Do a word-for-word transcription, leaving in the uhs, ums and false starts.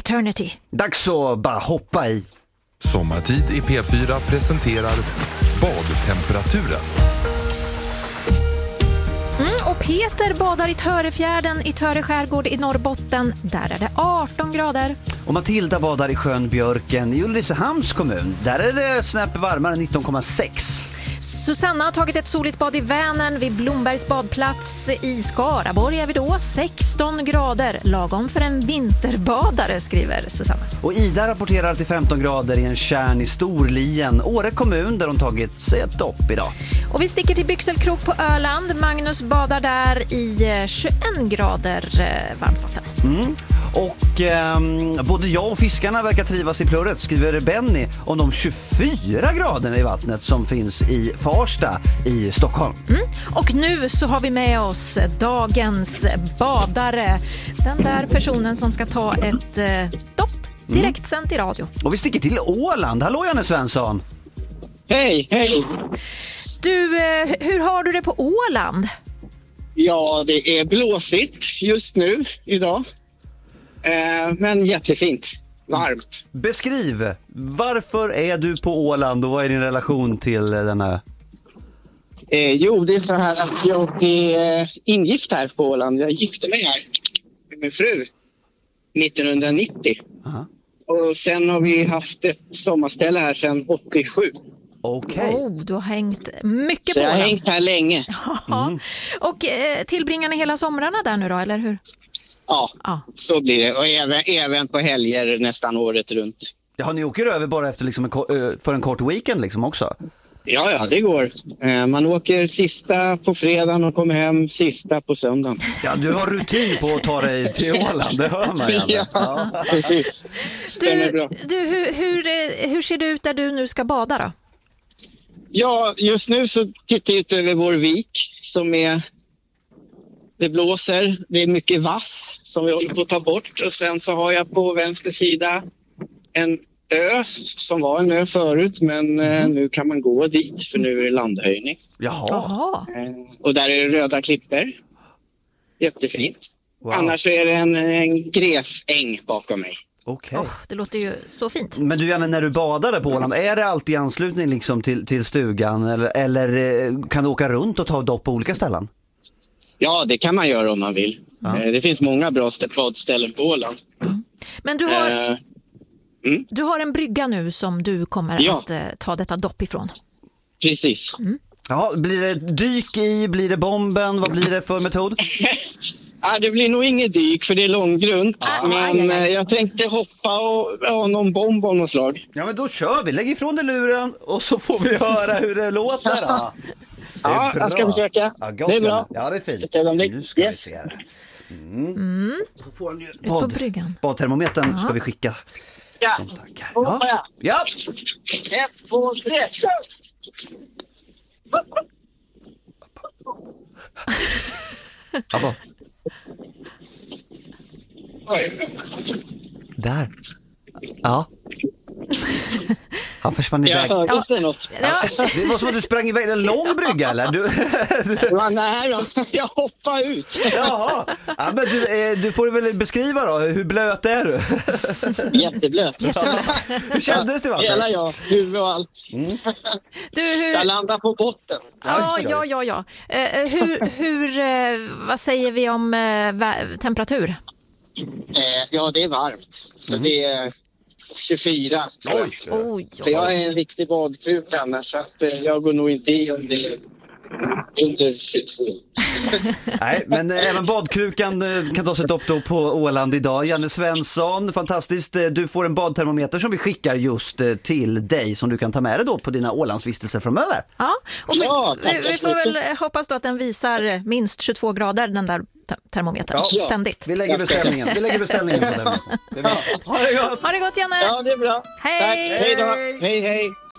Eternity. Dags att bara hoppa i. Sommartid i P fyra presenterar badtemperaturen. Mm, och Peter badar i Törefjärden i Töre skärgård i Norrbotten. Där är det arton grader. Och Matilda badar i sjön Björken i Ulricehamns kommun. Där är det snäpp varmare, nitton komma sex. Susanna har tagit ett soligt bad i Vänern vid Blombergs badplats. I Skaraborg är vi då sexton grader, lagom för en vinterbadare, skriver Susanna. Och Ida rapporterar till femton grader i en kärn i Storlien, Åre kommun, där de tagit sig ett dopp idag. Och vi sticker till Byxelkrok på Öland. Magnus badar där i tjugoen grader varmt vatten. Mm. Och eh, både jag och fiskarna verkar trivas i plurret, skriver Benny om de tjugofyra graderna i vattnet som finns i Farsta i Stockholm. Mm. Och nu så har vi med oss dagens badare. Den där personen som ska ta ett eh, dopp direkt sänt i radio. Och vi sticker till Åland. Hallå Janne Svensson. Hej, hej. Du, eh, hur har du det på Åland? Ja, det är blåsigt just nu idag. Eh, men jättefint. Varmt. Beskriv, varför är du på Åland och vad är din relation till den här? Eh, jo, det är så här att jag är ingift här på Åland. Jag gifte mig här med min fru nittonhundranittio. Aha. Och sen har vi haft ett sommarställe här sedan åttiosju. Okej. Okay. Oh, du har hängt mycket så på jag har Åland. hängt här länge. Mm. Och eh, tillbringar ni hela somrarna där nu då, eller hur? Ja, ja, så blir det. Och även, även på helger nästan året runt. Ja, ni åker över bara efter liksom en, för en kort weekend liksom också? Ja, ja, det går. Man åker sista på fredagen och kommer hem sista på söndagen. Ja, du har rutin på att ta dig till Åland, det hör man. Ja, ja, precis. Du, bra. du hur, hur, hur ser det ut där du nu ska bada då? Ja, just nu så tittar jag ut över vår vik som är... Det blåser, det är mycket vass som vi håller på att ta bort. Och sen så har jag på vänster sida en ö som var en ö förut. Men mm. eh, nu kan man gå dit för nu är det landhöjning. Jaha. Eh, och där är det röda klippor. Jättefint. Wow. Annars är det en, en gräsäng bakom mig. Okej. Okay. Oh, det låter ju så fint. Men du, Janne, när du badade på Åland, är det alltid i anslutning liksom till, till stugan? Eller, eller kan du åka runt och ta dopp på olika ställen? Ja, det kan man göra om man vill. Ja. Det finns många bra badställen på Åland. Mm. Men du har, uh, mm. du har en brygga nu som du kommer ja. att uh, ta detta dopp ifrån. Precis. Mm. Ja, blir det dyk i? Blir det bomben? Vad blir det för metod? Ja, det blir nog inget dyk för det är långgrunt. Ah, men aj, aj, aj. jag tänkte hoppa och ha någon bomb av något slag. Ja, men då kör vi. Lägg ifrån dig luren och så får vi höra hur det låter då. Ja, jag ska försöka. Ja, gott, det är bra. Ja, det är fint. Nu ska yes. vi se det. Mm. Mm. Så får han ju bad, på bryggan. Badtermometern ska vi skicka. Ja. Som tack. Ja. Ja. Ett, två, tre, kör! Abba. Där. Ja. Han försvann iväg. Jag hörde ja. något. Ja. Det var som att du sprang iväg en lång brygga, eller? Du... ja, nej, jag hoppade ut. Jaha. Ja, men du, du får väl beskriva då. Hur blöt är du? Jätteblöt. Jätteblöt. Hur kändes det? Hela jag, huvud och allt. Mm. Du, hur... Jag landar på botten. Ja, ja, ja. ja. Uh, hur, hur, uh, vad säger vi om uh, temperatur? Uh, ja, det är varmt. Så mm. det är... tjugofyra. Oj, oj, För jag är en riktig badkruka annars, så att eh, jag går nog inte i om det är under tjugotvå. Nej, men eh, även badkrukan eh, kan ta sig ett dopp då på Åland idag. Janne Svensson, fantastiskt. Eh, du får en badtermometer som vi skickar just eh, till dig som du kan ta med dig då på dina Ålandsvistelser framöver. Ja, och vi, ja, vi, vi får väl hoppas då att den visar minst tjugotvå grader, den där termometern, ja, ständigt. Vi lägger beställningen. Vi lägger beställningen på den. Ja. Ha det gott. Ha det gott, Janne. Ja, det är bra. Hej. Tack. Hej då. Hej, hej.